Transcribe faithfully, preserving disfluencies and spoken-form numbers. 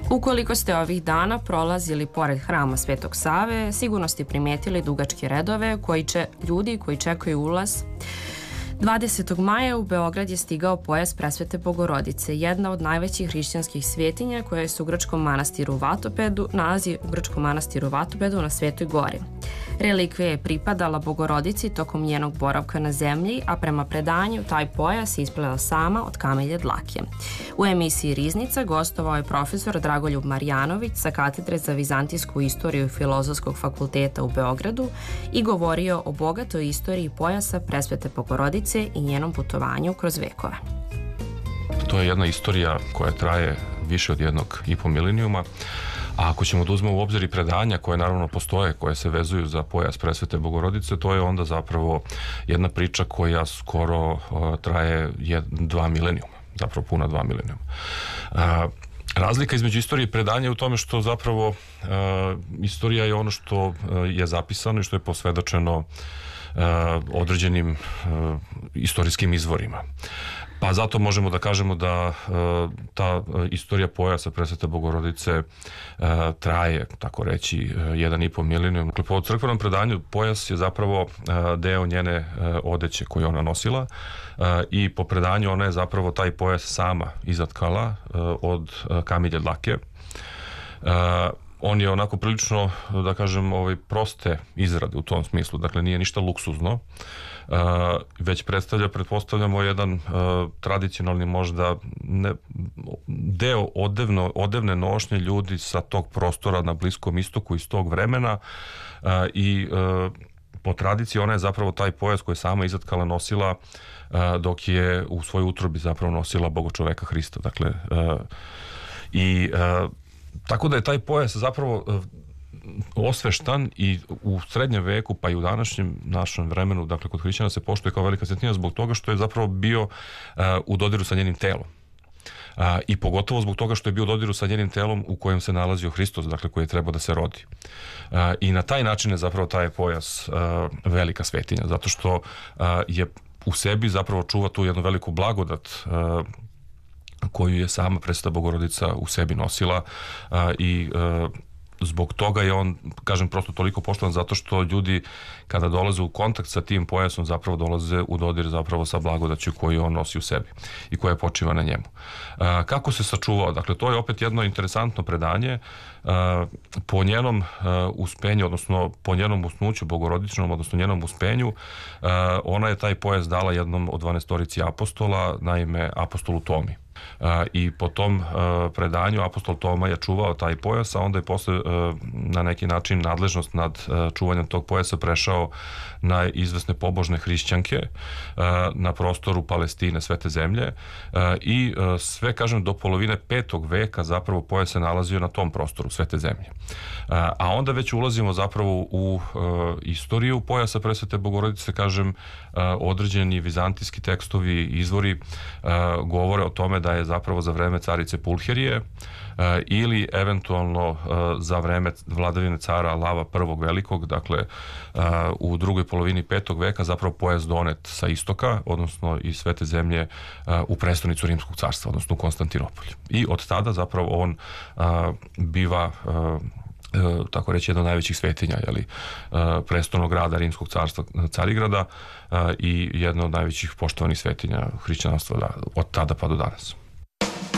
Ukoliko ste ovih dana prolazili pored hrama Svetog Save, sigurno ste primetili dugačke redove koji će ljudi koji čekaju ulaz. dvadesetog maja u Beograd je stigao pojas Presvete Bogorodice, jedna od najvećih hrišćanskih svetinja koja se u grčkom manastiru Vatopedu nalazi u grčkom manastiru Vatopedu na Svetoj Gori. Relikvija je pripadala Bogorodici tokom njenog boravka na zemlji, a prema predanju taj pojas je isplela sama od kamelje dlake. U emisiji Riznica gostovao je profesor Dragoljub Marjanović sa katedre za vizantijsku istoriju Filozofskog fakulteta u Beogradu i govorio o bogatoj istoriji pojasa Presvete Bogorodice i njenom putovanju kroz vekove. To je jedna istorija koja traje više od jednog i po milenijuma, a ako ćemo da uzmemo u obzir i predanja koje naravno postoje, koje se vezuju za pojas Presvete Bogorodice, to je onda zapravo jedna priča koja skoro uh, traje jed, dva milenijuma, zapravo puna dva milenijuma. Uh, Razlika između istorije i predanja je u tome što zapravo uh, istorija je ono što uh, je zapisano i što je posvedočeno uh, određenim uh, istorijskim izvorima. Pa zato možemo da kažemo da uh, ta uh, istorija pojasa Presvete Bogorodice uh, traje, tako reći, uh, jedan i po milenijum. Dakle, po crkvenom predanju pojas je zapravo uh, deo njene uh, odeće koju ona nosila uh, i po predanju ona je zapravo taj pojas sama izatkala uh, od uh, kamilje dlake. Uh, On je onako prilično, da kažem, ovaj, proste izrade u tom smislu, dakle nije ništa luksuzno, uh, već predstavlja, pretpostavljamo, jedan uh, tradicionalni možda ne, deo odevno, odevne nošnje ljudi sa tog prostora na Bliskom istoku iz tog vremena uh, i uh, po tradiciji ona je zapravo taj pojas koji je sama izatkala nosila uh, dok je u svojoj utrobi zapravo nosila Bogočoveka Hrista, dakle uh, i uh, tako da je taj pojas zapravo osveštan i u srednjem veku pa i u današnjem našem vremenu, dakle kod hrišćana se poštuje kao velika svetinja zbog toga što je zapravo bio uh, u dodiru sa njenim telom. Uh, I pogotovo zbog toga što je bio u dodiru sa njenim telom u kojem se nalazio Hristos, dakle koji je trebao da se rodi. Uh, I na taj način je zapravo taj pojas uh, velika svetinja, zato što uh, je u sebi zapravo čuva tu jednu veliku blagodat uh, koju je sama Presveta Bogorodica u sebi nosila a, i a, zbog toga je on, kažem, prosto toliko poštovan zato što ljudi kada dolaze u kontakt sa tim pojasom zapravo dolaze u dodir zapravo sa blagodaću koju on nosi u sebi i koja počiva na njemu. A, kako se sačuvao? Dakle, to je opet jedno interesantno predanje. A, po njenom a, uspenju, odnosno po njenom usnuću bogorodičnom, odnosno njenom uspenju, a, ona je taj pojas dala jednom od dvanaestorici apostola, naime apostolu Tomi. Uh, i po tom uh, predanju apostol Toma je čuvao taj pojas, a onda je posle uh, na neki način nadležnost nad uh, čuvanjem tog pojasa prešao na izvesne pobožne hrišćanke uh, na prostoru Palestine, Svete zemlje uh, i uh, sve, kažem, do polovine petog veka zapravo pojas se nalazio na tom prostoru Svete zemlje. Uh, a onda već ulazimo zapravo u uh, istoriju pojasa Presvete Bogorodice, kažem, uh, određeni vizantijski tekstovi, izvori uh, govore o tome da je zapravo za vreme carice Pulherije uh, ili eventualno uh, za vreme vladavine cara Lava prvog velikog, dakle uh, u drugoj polovini petog veka zapravo pojas donet sa istoka, odnosno iz Svete zemlje uh, u prestonicu Rimskog carstva, odnosno u Konstantinopolju. I od tada zapravo on uh, biva uh, E, tako reći jedna od najvećih svetinja, jeli, e, prestolnog grada Rimskog carstva Carigrada e, i jedna od najvećih poštovanih svetinja hrišćanstva da, od tada pa do danas.